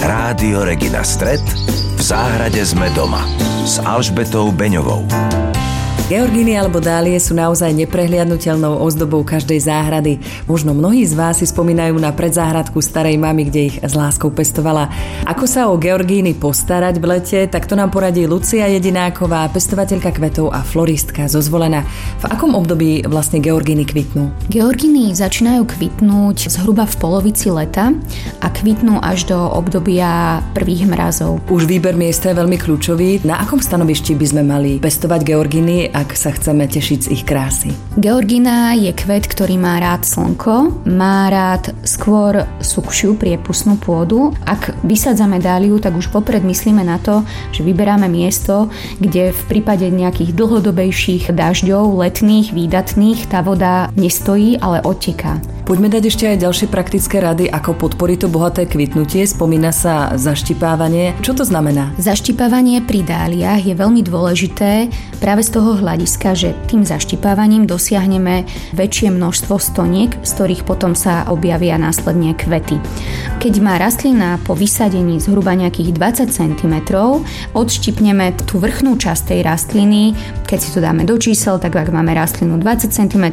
Rádio Regina Stret, v záhrade sme doma s Alžbetou Beňovou. Georgíny alebo dálie sú naozaj neprehliadnutelnou ozdobou každej záhrady. Možno mnohí z vás si spomínajú na predzáhradku starej mamy, kde ich s láskou pestovala. Ako sa o georgíny postarať v lete, tak to nám poradí Lucia Jedináková, pestovateľka kvetov a floristka zo Zvolena. V akom období vlastne georgíny kvitnú? Georgíny začínajú kvitnúť zhruba v polovici leta a kvitnú až do obdobia prvých mrazov. Už výber miesta je veľmi kľúčový. Na akom stanovišti by sme mali pestovať georgíny, ak sa chceme tešiť z ich krásy? Georgína je kvet, ktorý má rád slnko, má rád skôr suchšiu priepustnú pôdu. Ak vysádzame dáliu, tak už popred myslíme na to, že vyberáme miesto, kde v prípade nejakých dlhodobejších dažďov, letných, výdatných, tá voda nestojí, ale odteká. Poďme dať ešte aj ďalšie praktické rady, ako podporiť to bohaté kvitnutie. Spomína sa zaštipávanie. Čo to znamená? Zaštipávanie pri dáliách je veľmi dôležité práve z toho hľadiska, že tým zaštipávaním dosiahneme väčšie množstvo stoniek, z ktorých potom sa objavia následne kvety. Keď má rastlina po vysadení zhruba nejakých 20 cm, odštipneme tú vrchnú časť tej rastliny. Keď si to dáme do čísel, tak ak máme rastlinu 20 cm,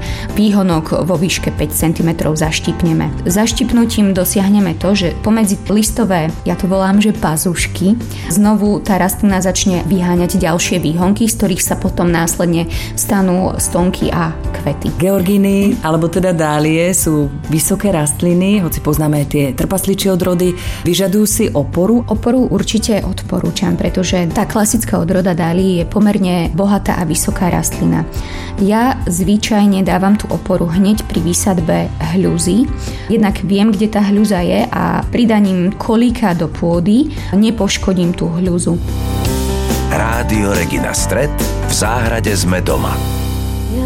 výhonok vo výške 5 cm zaštipneme. Zaštipnutím dosiahneme to, že pomedzi listové, ja to volám, že pazušky, znovu tá rastlina začne vyháňať ďalšie výhonky, z ktorých sa potom následne stanú stonky a kvety. Georgíny, alebo teda dálie, sú vysoké rastliny, hoci poznáme aj tie trpasličie odrody, vyžadujú si oporu? Oporu určite odporúčam, pretože tá klasická odroda dálií je pomerne bohatá a vysoká rastlina. Ja zvyčajne dávam tú oporu hneď pri výsadbe hľuzy. Jednak viem, kde tá hľuza je a pridaním kolíka do pôdy nepoškodím tú hľuzu. Rádio Regina Stret, v záhrade sme doma.